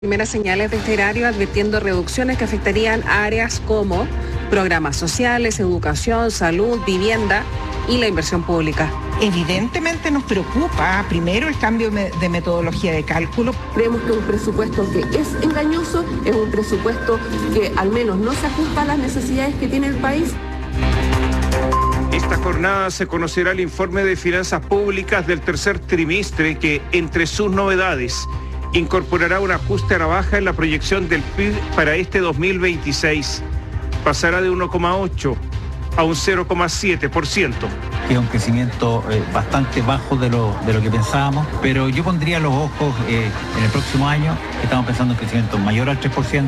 Primeras señales de este erario, advirtiendo reducciones que afectarían a áreas como programas sociales, educación, salud, vivienda y la inversión pública. Evidentemente nos preocupa primero el cambio de metodología de cálculo. Creemos que es un presupuesto que es engañoso, es un presupuesto que al menos no se ajusta a las necesidades que tiene el país. Esta jornada se conocerá el informe de finanzas públicas del tercer trimestre que, entre sus novedades, incorporará un ajuste a la baja en la proyección del PIB para este 2026. Pasará de 1,8% a un 0,7%. Que es un crecimiento bastante bajo de lo que pensábamos, pero yo pondría los ojos en el próximo año, estamos pensando en crecimiento mayor al 3%.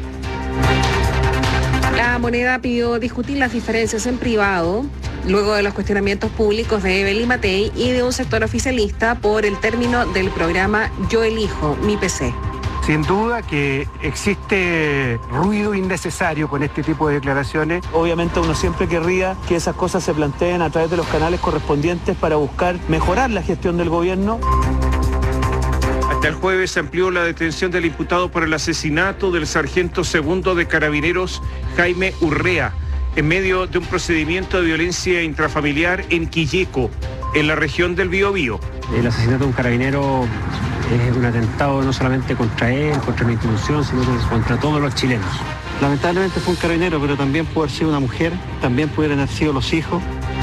La moneda pidió discutir las diferencias en privado, luego de los cuestionamientos públicos de Evelyn Matei y de un sector oficialista por el término del programa Yo Elijo, mi PC. Sin duda que existe ruido innecesario con este tipo de declaraciones. Obviamente uno siempre querría que esas cosas se planteen a través de los canales correspondientes para buscar mejorar la gestión del gobierno. Hasta el jueves se amplió la detención del imputado por el asesinato del sargento segundo de Carabineros, Jaime Urrea, en medio de un procedimiento de violencia intrafamiliar en Quilleco, en la región del Biobío. El asesinato de un carabinero es un atentado no solamente contra él, contra la institución, sino contra todos los chilenos. Lamentablemente fue un carabinero, pero también pudo haber sido una mujer, también pudieran haber sido los hijos.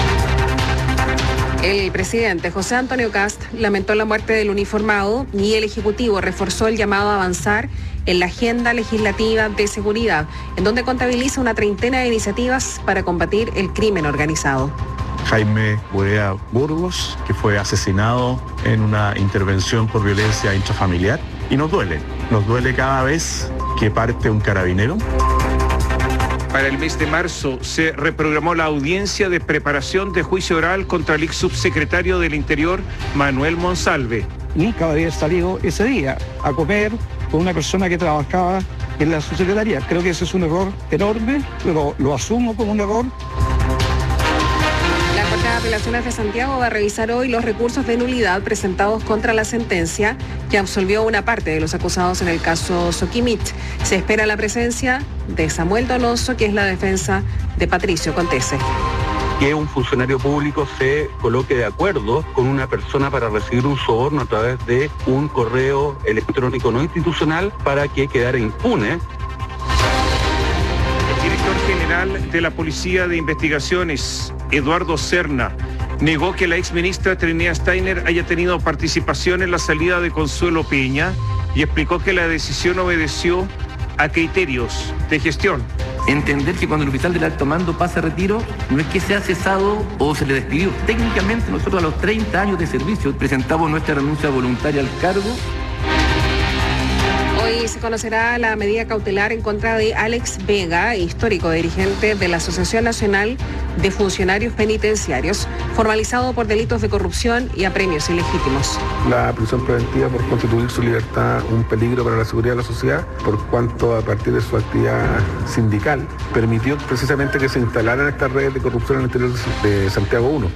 El presidente José Antonio Kast lamentó la muerte del uniformado y el Ejecutivo reforzó el llamado a avanzar en la agenda legislativa de seguridad, en donde contabiliza una treintena de iniciativas para combatir el crimen organizado. Jaime Urrea Burgos, que fue asesinado en una intervención por violencia intrafamiliar, y nos duele cada vez que parte un carabinero. Para el mes de marzo se reprogramó la audiencia de preparación de juicio oral contra el ex subsecretario del Interior, Manuel Monsalve. Nunca había salido ese día a comer con una persona que trabajaba en la subsecretaría. Creo que ese es un error enorme, pero lo asumo como un error. La Corte de Apelaciones de Santiago va a revisar hoy los recursos de nulidad presentados contra la sentencia que absolvió una parte de los acusados en el caso Soquimich. Se espera la presencia de Samuel Donoso, que es la defensa de Patricio Contese. Que un funcionario público se coloque de acuerdo con una persona para recibir un soborno a través de un correo electrónico no institucional para que quedara impune. El director general de la Policía de Investigaciones, Eduardo Serna, negó que la exministra Trinidad Steiner haya tenido participación en la salida de Consuelo Peña y explicó que la decisión obedeció a criterios de gestión. Entender que cuando el oficial del alto mando pasa a retiro, no es que sea cesado o se le despidió. Técnicamente nosotros a los 30 años de servicio presentamos nuestra renuncia voluntaria al cargo. Hoy se conocerá la medida cautelar en contra de Alex Vega, histórico dirigente de la Asociación Nacional de Funcionarios Penitenciarios, formalizado por delitos de corrupción y apremios ilegítimos. La prisión preventiva por constituir su libertad un peligro para la seguridad de la sociedad, por cuanto a partir de su actividad sindical permitió precisamente que se instalaran estas redes de corrupción en el interior de Santiago 1.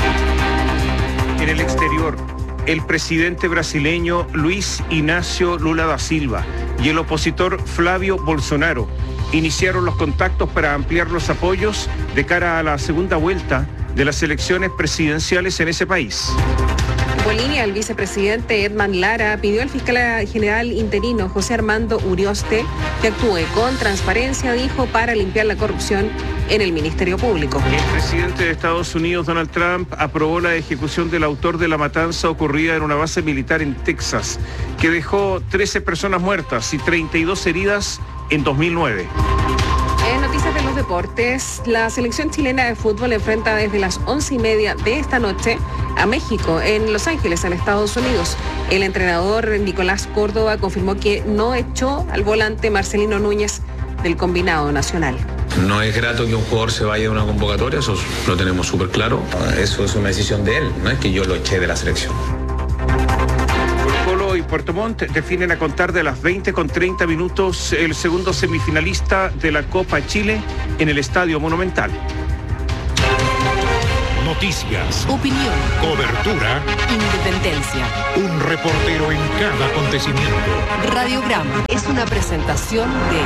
En el exterior, el presidente brasileño Luis Inácio Lula da Silva y el opositor Flavio Bolsonaro iniciaron los contactos para ampliar los apoyos de cara a la segunda vuelta de las elecciones presidenciales en ese país. En Bolivia, el vicepresidente Edman Lara pidió al fiscal general interino José Armando Urioste que actúe con transparencia, dijo, para limpiar la corrupción en el Ministerio Público. El presidente de Estados Unidos, Donald Trump, aprobó la ejecución del autor de la matanza ocurrida en una base militar en Texas, que dejó 13 personas muertas y 32 heridas en 2009. En noticias de los deportes, la selección chilena de fútbol enfrenta desde las 11:30 de esta noche a México en Los Ángeles, en Estados Unidos. El entrenador Nicolás Córdoba confirmó que no echó al volante Marcelino Núñez del combinado nacional. No es grato que un jugador se vaya de una convocatoria, eso lo tenemos súper claro. Eso es una decisión de él, no es que yo lo eché de la selección. Colo-Colo y Puerto Montt definen a contar de las 20:30 el segundo semifinalista de la Copa Chile en el Estadio Monumental. Noticias, opinión, cobertura, independencia. Un reportero en cada acontecimiento. Radiograma es una presentación de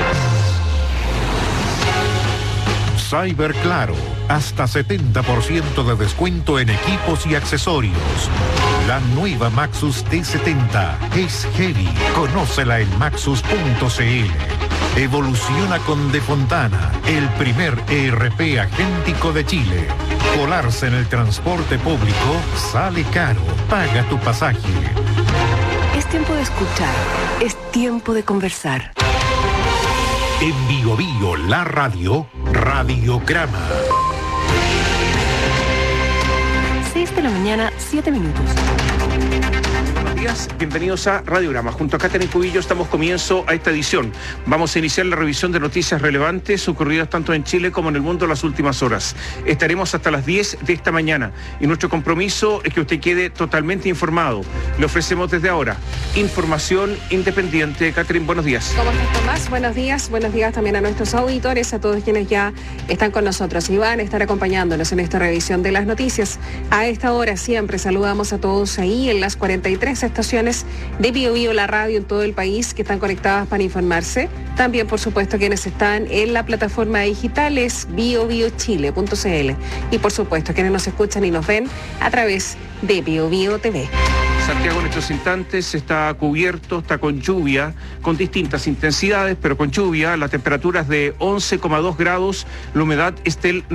Cyberclaro, hasta 70% de descuento en equipos y accesorios. La nueva Maxus T70 es heavy. Conócela en maxus.cl. Evoluciona con De Fontana, el primer ERP agéntico de Chile. Colarse en el transporte público sale caro. Paga tu pasaje. Es tiempo de escuchar. Es tiempo de conversar. En Bio Bio, la radio, Radiograma. 6 de la mañana, 7 minutos. Buenos días, bienvenidos a Radiograma. Junto a Catherine Cubillo estamos comienzo a esta edición. Vamos a iniciar la revisión de noticias relevantes ocurridas tanto en Chile como en el mundo en las últimas horas. Estaremos hasta las 10 de esta mañana y nuestro compromiso es que usted quede totalmente informado. Le ofrecemos desde ahora información independiente. Catherine, buenos días. ¿Cómo estás, Tomás? Buenos días también a nuestros auditores, a todos quienes ya están con nosotros y van a estar acompañándonos en esta revisión de las noticias. A esta hora siempre saludamos a todos ahí en las 43 estaciones de Bio Bio, la radio en todo el país que están conectadas para informarse. También, por supuesto, quienes están en la plataforma digital es biobiochile.cl y, por supuesto, quienes nos escuchan y nos ven a través de Bio Bio TV. Santiago en estos instantes está cubierto, está con lluvia, con distintas intensidades, pero con lluvia. La temperatura es de 11,2 grados, la humedad es del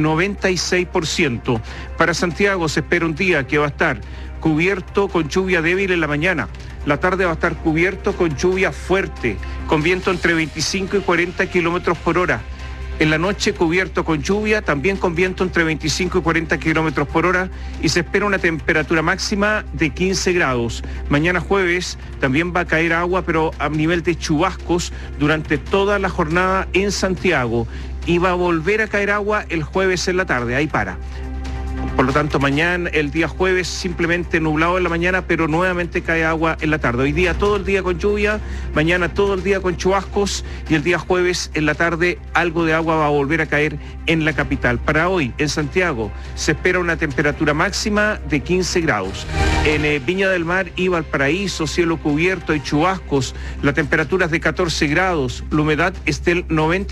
96%. Para Santiago se espera un día que va a estar cubierto con lluvia débil en la mañana. La tarde va a estar cubierto con lluvia fuerte, con viento entre 25 y 40 kilómetros por hora. En la noche cubierto con lluvia, también con viento entre 25 y 40 kilómetros por hora y se espera una temperatura máxima de 15 grados. Mañana jueves también va a caer agua, pero a nivel de chubascos durante toda la jornada en Santiago. Y va a volver a caer agua el jueves en la tarde, ahí para. Por lo tanto, mañana, el día jueves, simplemente nublado en la mañana, pero nuevamente cae agua en la tarde. Hoy día todo el día con lluvia, mañana todo el día con chubascos y el día jueves en la tarde algo de agua va a volver a caer en la capital. Para hoy, en Santiago, se espera una temperatura máxima de 15 grados. En Viña del Mar y Valparaíso, cielo cubierto y chubascos, la temperatura es de 14 grados, la humedad es del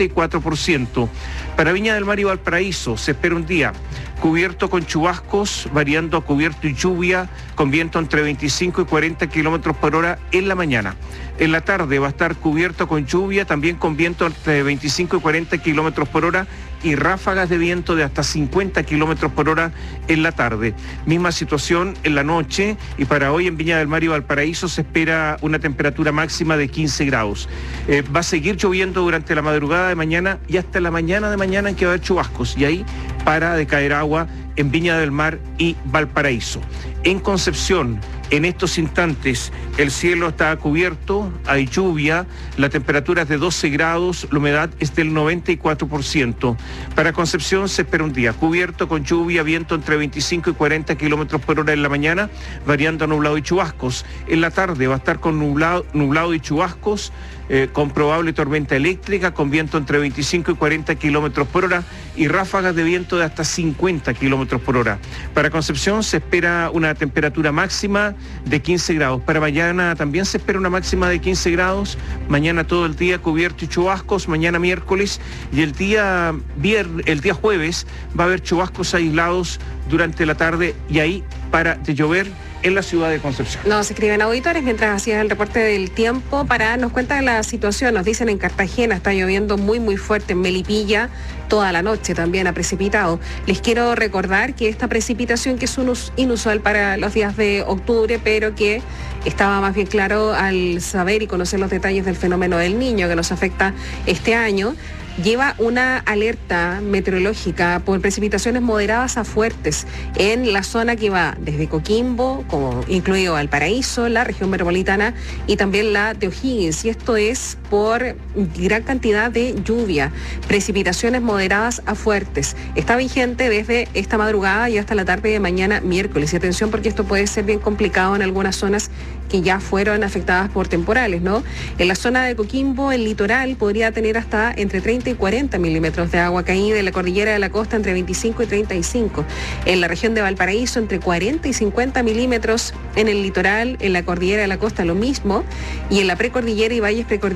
94%. Para Viña del Mar y Valparaíso se espera un día cubierto con chubascos, variando a cubierto y lluvia, con viento entre 25 y 40 kilómetros por hora en la mañana. En la tarde va a estar cubierto con lluvia, también con viento entre 25 y 40 kilómetros por hora y ráfagas de viento de hasta 50 kilómetros por hora en la tarde. Misma situación en la noche y para hoy en Viña del Mar y Valparaíso se espera una temperatura máxima de 15 grados. Va a seguir lloviendo durante la madrugada de mañana y hasta la mañana de mañana en que va a haber chubascos y ahí para de caer agua en Viña del Mar y Valparaíso. En Concepción, en estos instantes, el cielo está cubierto, hay lluvia, la temperatura es de 12 grados, la humedad es del 94%. Para Concepción se espera un día cubierto con lluvia, viento entre 25 y 40 kilómetros por hora en la mañana, variando a nublado y chubascos. En la tarde va a estar con nublado y chubascos, con probable tormenta eléctrica, con viento entre 25 y 40 kilómetros por hora y ráfagas de viento de hasta 50 kilómetros por hora. Para Concepción se espera una temperatura máxima de 15 grados. Para mañana también se espera una máxima de 15 grados. Mañana todo el día cubierto y chubascos, mañana miércoles y el día jueves va a haber chubascos aislados durante la tarde y ahí para de llover en la ciudad de Concepción. Nos escriben auditores mientras hacía el reporte del tiempo nos cuentan la situación. Nos dicen en Cartagena está lloviendo muy muy fuerte, en Melipilla toda la noche también ha precipitado. Les quiero recordar que esta precipitación, que es inusual para los días de octubre, pero que estaba más bien claro al saber y conocer los detalles del fenómeno del Niño que nos afecta este año, lleva una alerta meteorológica por precipitaciones moderadas a fuertes en la zona que va desde Coquimbo, como incluido Valparaíso, la región metropolitana y también la de O'Higgins. Y esto es por gran cantidad de lluvia, precipitaciones moderadas a fuertes. Está vigente desde esta madrugada y hasta la tarde de mañana miércoles. Y atención porque esto puede ser bien complicado en algunas zonas que ya fueron afectadas por temporales, ¿no? En la zona de Coquimbo, el litoral podría tener hasta entre 30 y 40 milímetros de agua caída, en la cordillera de la costa entre 25 y 35, en la región de Valparaíso entre 40 y 50 milímetros, en el litoral, en la cordillera de la costa lo mismo, y en la precordillera y valles precordilleros